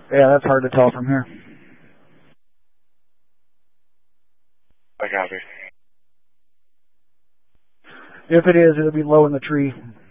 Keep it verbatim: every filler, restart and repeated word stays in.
Yeah, that's hard to tell from here. I copy. If it is, it'll be low in the tree.